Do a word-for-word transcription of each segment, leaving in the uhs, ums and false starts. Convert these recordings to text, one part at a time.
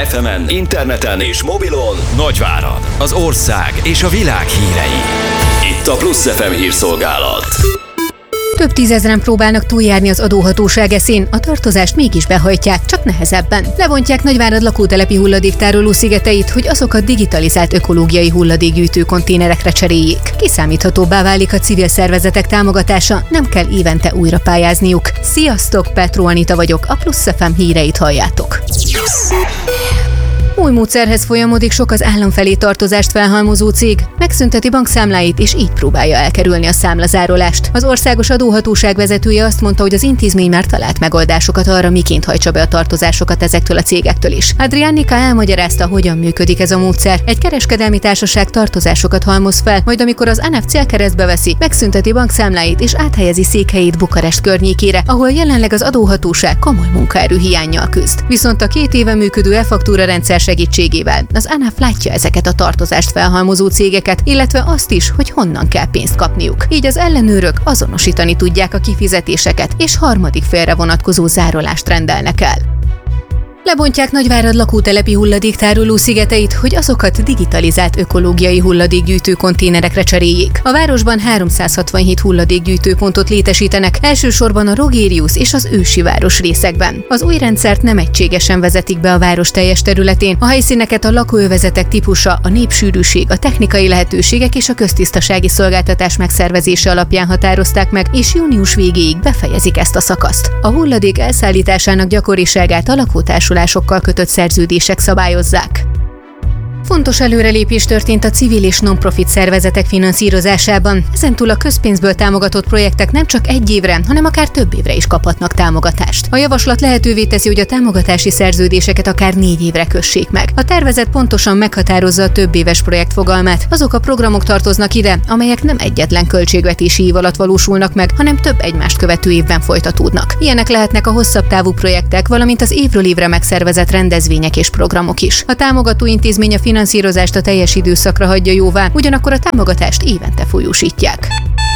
ef emen, interneten és mobilon Nagyvárad, az ország és a világ hírei. Itt a Plusz ef em hírszolgálat. Több tízezren próbálnak túljárni az adóhatóság eszén, a tartozást mégis behajtják, csak nehezebben. Levontják Nagyvárad lakótelepi hulladéktároló szigeteit, hogy azokat digitalizált ökológiai hulladékgyűjtő konténerekre cseréljék. Kiszámíthatóbbá válik a civil szervezetek támogatása, nem kell évente újra pályázniuk. Sziasztok, Petró Anita vagyok, a Plusz ef em híreit halljátok. Új módszerhez folyamodik sok az állam felé tartozást felhalmozó cég, megszünteti bankszámláit és így próbálja elkerülni a számlazárolást. Az országos adóhatóság vezetője azt mondta, hogy az intézmény már talált megoldásokat arra, miként hajtsa be a tartozásokat ezektől a cégektől is. Adrián Nika elmagyarázta, hogyan működik ez a módszer. Egy kereskedelmi társaság tartozásokat halmoz fel, majd amikor az á en e ef célkeresztbe veszi, megszünteti bankszámláit és áthelyezi székhelyét Bukarest környékére, ahol jelenleg az adóhatóság komoly munkaerő hiánnyal küzd. Viszont a két éve működő e-faktúra rendszer segítségével az á en e ef látja ezeket a tartozást felhalmozó cégeket, illetve azt is, hogy honnan kell pénzt kapniuk. Így az ellenőrök azonosítani tudják a kifizetéseket, és harmadik félre vonatkozó zárolást rendelnek el. Lebontják Nagyvárad lakótelepi hulladéktároló szigeteit, hogy azokat digitalizált ökológiai hulladékgyűjtő konténerekre cseréljék. A városban háromszázhatvanhét hulladékgyűjtőpontot létesítenek, elsősorban a Rogérius és az Ősi város részekben. Az új rendszert nem egységesen vezetik be a város teljes területén, a helyszíneket a lakóövezetek típusa, a népsűrűség, a technikai lehetőségek és a köztisztasági szolgáltatás megszervezése alapján határozták meg, és június végéig befejezik ezt a szakaszt. A hulladék elszállításának gyakoriságát a lakótársulásokkal kötött szerződések szabályozzák. Fontos előrelépés történt a civil és non-profit szervezetek finanszírozásában. Ezentúl a közpénzből támogatott projektek nem csak egy évre, hanem akár több évre is kaphatnak támogatást. A javaslat lehetővé teszi, hogy a támogatási szerződéseket akár négy évre kössék meg. A tervezet pontosan meghatározza a több éves projekt fogalmát. Azok a programok tartoznak ide, amelyek nem egyetlen költségvetési év alatt valósulnak meg, hanem több egymást követő évben folytatódnak. Ilyenek lehetnek a hosszabb távú projektek, valamint az évről évre megszervezett rendezvények és programok is. A támogató intézmény a finanszírozást a teljes időszakra hagyja jóvá, ugyanakkor a támogatást évente folyósítják.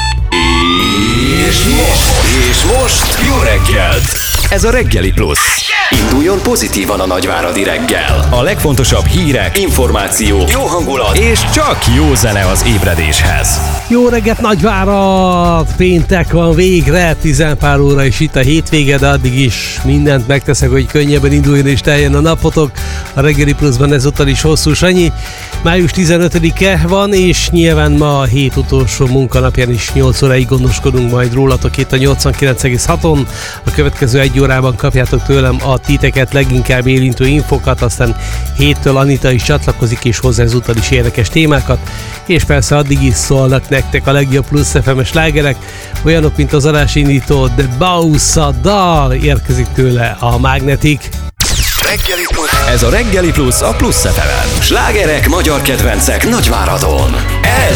És most, és most jó reggelt! Ez a Reggeli Plusz. Induljon pozitívan a nagyváradi reggel. A legfontosabb hírek, információk, jó hangulat és csak jó zene az ébredéshez. Jó reggelt, Nagyvárad! Péntek van végre, tizenpár óra is itt a hétvége, de addig is mindent megteszek, hogy könnyebben induljon és teljen a napotok. A Reggeli Pluszban ezúttal is hosszú Sanyi. május tizenötödike van, és nyilván ma a hét utolsó munkanapján is nyolc óráig gondoskodunk majd rólatok itt a nyolcvankilenc egész haton. A következő egy órában kapjátok tőlem a titeket leginkább érintő infokat, aztán héttől Anita is csatlakozik, és hozzá ezúttal is érdekes témákat, és persze addig is szólnak nektek a legjobb Plusz ef em-es slágerek, olyanok, mint az adásindító The Bausa dal, érkezik tőle a Magnetic. Reggeli Plusz. Ez a Reggeli Plusz a Plusz ef emen. Slágerek, magyar kedvencek Nagyváradon. Ez